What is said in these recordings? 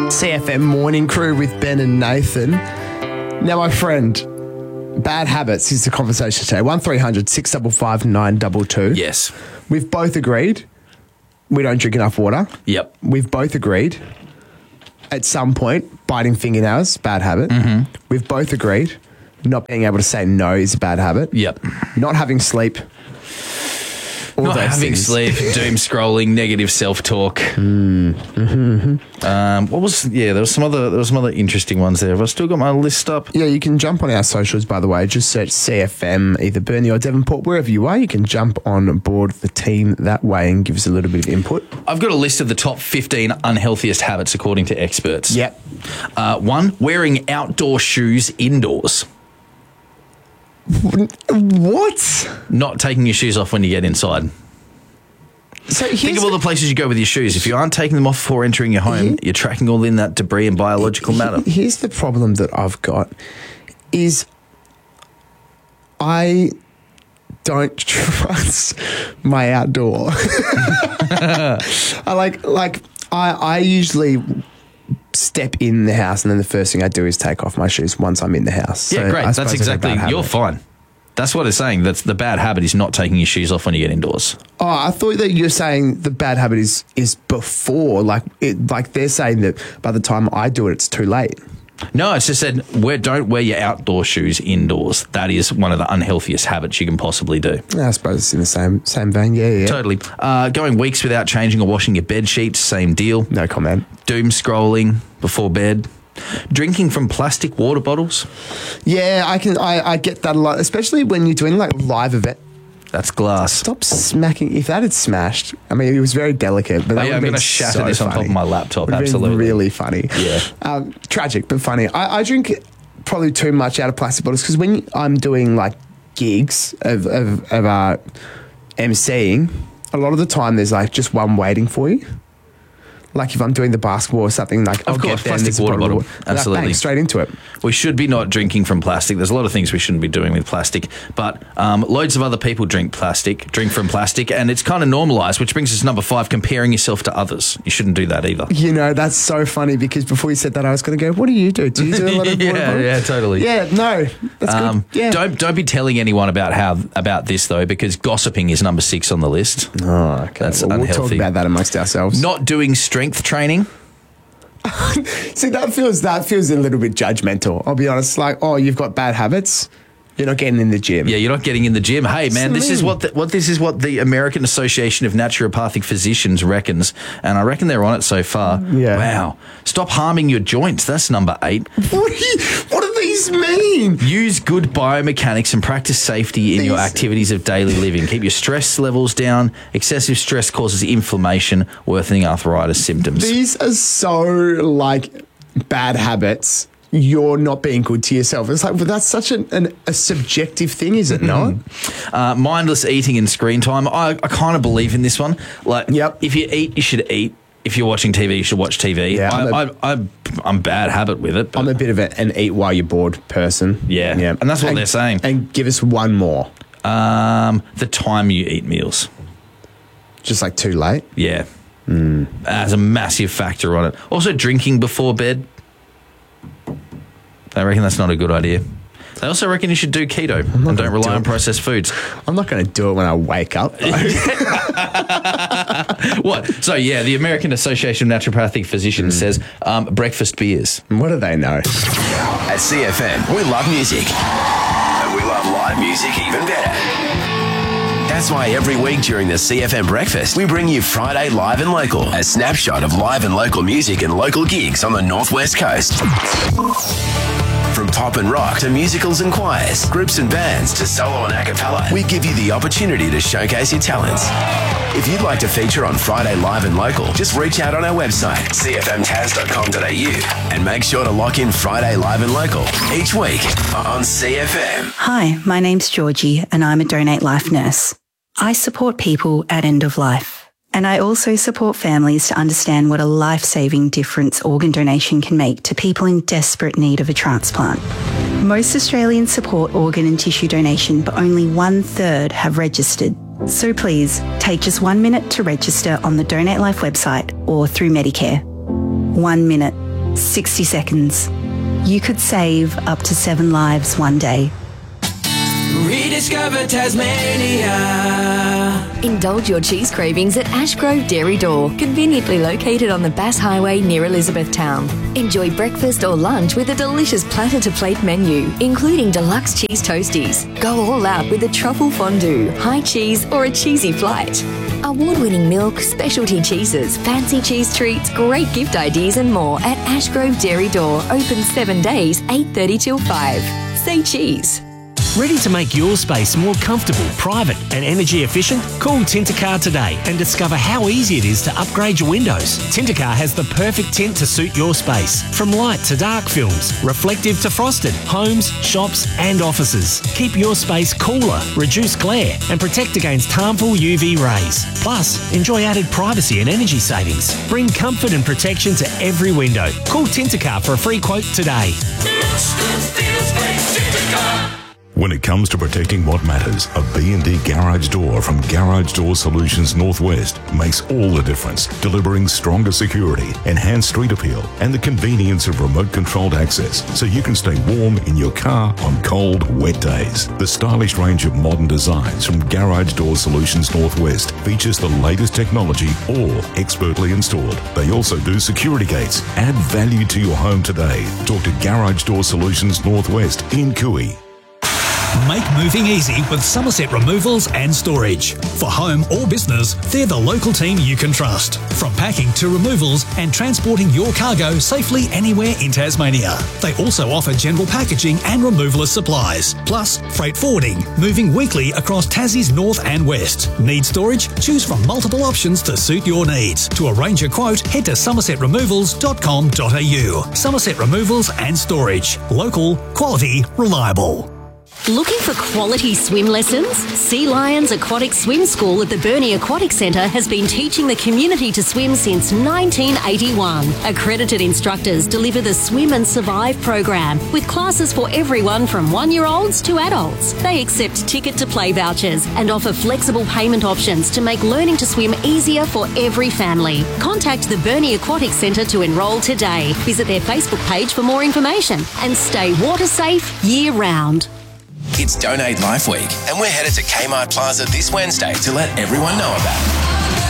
CFM Morning Crew with Ben and Nathan. Now, my friend, bad habits is the conversation today. 1300 655 922. Yes. We've both agreed we don't drink enough water. Yep. We've both agreed at some point biting fingernails, bad habit. Mm-hmm. We've both agreed not being able to say no is a bad habit. Yep. Not having sleep. Not having sleep, doom scrolling, negative self-talk. What was? Yeah, there was some other interesting ones there. Have I still got my list up? Yeah, you can jump on our socials, by the way. Just search CFM, either Burnie or Devonport, wherever you are. You can jump on board the team that way and give us a little bit of input. I've got a list of the top 15 unhealthiest habits according to experts. Yep. 1, wearing outdoor shoes indoors. What? Not taking your shoes off when you get inside. So Think of all the places you go with your shoes. If you aren't taking them off before entering your home, you're tracking all in that debris and biological matter. Here's the problem that I've got is I don't trust my outdoor. I usually step in the house and then the first thing I do is take off my shoes once I'm in the house. Yeah, So great. I That's suppose it's a exactly, bad habit. you're fine. That's what it's saying. That's the bad habit is not taking your shoes off when you get indoors. Oh, I thought that you're saying the bad habit is before, like they're saying that by the time I do it, it's too late. No, it's just said don't wear your outdoor shoes indoors. That is one of the unhealthiest habits you can possibly do. I suppose it's in the same vein. Yeah. Totally. Going weeks without changing or washing your bed sheets, same deal. No comment. Doom scrolling before bed. Drinking from plastic water bottles. Yeah, I get that a lot, especially when you're doing like live event. That's glass. Stop smacking. If that had smashed, I mean, it was very delicate. But I'm going to shatter this on top of my laptop. Absolutely. Really funny. Yeah. Tragic, but funny. I drink probably too much out of plastic bottles because when I'm doing like gigs of MCing, a lot of the time there's like just one waiting for you. Like if I'm doing the basketball or something, like I'll get there and there's a water bottle. Absolutely. Bang, straight into it. We should be not drinking from plastic. There's a lot of things we shouldn't be doing with plastic, but loads of other people drink from plastic, and it's kind of normalised, which brings us to number 5, comparing yourself to others. You shouldn't do that either. You know, that's so funny because before you said that, I was going to go, what do you do? Do you do a lot of water bottles? Yeah, totally. Yeah, no, that's good. Yeah. Don't be telling anyone about this, though, because gossiping is number 6 on the list. Oh, okay. That's We'll unhealthy. talk about that amongst ourselves. Not doing strength training. See, that feels a little bit judgmental. I'll be honest. Like, oh, you've got bad habits. You're not getting in the gym. Yeah, you're not getting in the gym. Hey, man, this is what the American Association of Naturopathic Physicians reckons, and I reckon they're on it so far. Yeah. Wow. Stop harming your joints. That's number 8. What do these mean? Use good biomechanics and practice safety in your activities of daily living. Keep your stress levels down. Excessive stress causes inflammation, worsening arthritis symptoms. These are so like bad habits. You're not being good to yourself. It's like, well, that's such a subjective thing, is it not? Mindless eating and screen time. I kind of believe in this one. Like, Yep. If you eat, you should eat. If you're watching TV, you should watch TV. Yeah, I'm bad habit with it. But I'm a bit of an eat while you're bored person. Yeah. And that's what they're saying. And give us one more. The time you eat meals. Just like too late? Yeah. Has a massive factor on it. Also, drinking before bed. They reckon that's not a good idea. They also reckon you should do keto and don't rely on processed foods. I'm not going to do it when I wake up. What? So, yeah, the American Association of Naturopathic Physicians says breakfast beers. What do they know? At CFM, we love music. And we love live music even better. That's why every week during the CFM Breakfast, we bring you Friday Live and Local, a snapshot of live and local music and local gigs on the Northwest Coast. From pop and rock to musicals and choirs, groups and bands to solo and a cappella, we give you the opportunity to showcase your talents. If you'd like to feature on Friday Live and Local, just reach out on our website, cfmtas.com.au, and make sure to lock in Friday Live and Local each week on CFM. Hi, my name's Georgie and I'm a Donate Life nurse. I support people at end of life, and I also support families to understand what a life-saving difference organ donation can make to people in desperate need of a transplant. Most Australians support organ and tissue donation, but only 1/3 have registered. So please, take just 1 minute to register on the Donate Life website or through Medicare. 1 minute. 60 seconds. You could save up to 7 lives one day. Rediscover Tasmania. Indulge your cheese cravings at Ashgrove Dairy Door, conveniently located on the Bass Highway near Elizabethtown. Enjoy breakfast or lunch with a delicious platter-to-plate menu, including deluxe cheese toasties. Go all out with a truffle fondue, high cheese or a cheesy flight. Award-winning milk, specialty cheeses, fancy cheese treats, great gift ideas and more at Ashgrove Dairy Door. Open 7 days, 8:30 till 5. Say cheese. Ready to make your space more comfortable, private and energy efficient? Call Tintercar today and discover how easy it is to upgrade your windows. Tintercar has the perfect tint to suit your space. From light to dark films, reflective to frosted, homes, shops and offices. Keep your space cooler, reduce glare and protect against harmful UV rays. Plus, enjoy added privacy and energy savings. Bring comfort and protection to every window. Call Tintercar for a free quote today. When it comes to protecting what matters, a B&D garage door from Garage Door Solutions Northwest makes all the difference, delivering stronger security, enhanced street appeal, and the convenience of remote-controlled access so you can stay warm in your car on cold, wet days. The stylish range of modern designs from Garage Door Solutions Northwest features the latest technology, all expertly installed. They also do security gates. Add value to your home today. Talk to Garage Door Solutions Northwest in Cooey. Make moving easy with Somerset Removals and Storage. For home or business, they're the local team you can trust. From packing to removals and transporting your cargo safely anywhere in Tasmania. They also offer general packaging and removalist supplies, plus freight forwarding, moving weekly across Tassie's north and west. Need storage? Choose from multiple options to suit your needs. To arrange a quote, head to somersetremovals.com.au. Somerset Removals and Storage. Local, quality, reliable. Looking for quality swim lessons? Sea Lions Aquatic Swim School at the Burnie Aquatic Centre has been teaching the community to swim since 1981. Accredited instructors deliver the Swim and Survive program with classes for everyone from 1-year-olds to adults. They accept ticket to play vouchers and offer flexible payment options to make learning to swim easier for every family. Contact the Burnie Aquatic Centre to enrol today. Visit their Facebook page for more information and stay water safe year round. It's Donate Life Week, and we're headed to Kmart Plaza this Wednesday to let everyone know about it.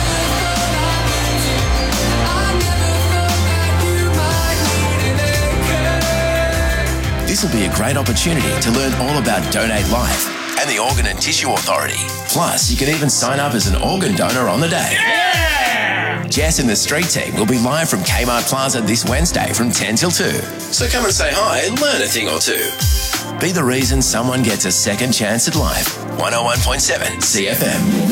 This will be a great opportunity to learn all about Donate Life and the Organ and Tissue Authority. Plus, you can even sign up as an organ donor on the day. Yeah! Jess and the street team will be live from Kmart Plaza this Wednesday from 10 till 2. So come and say hi and learn a thing or two. Be the reason someone gets a second chance at life. 101.7 CFM.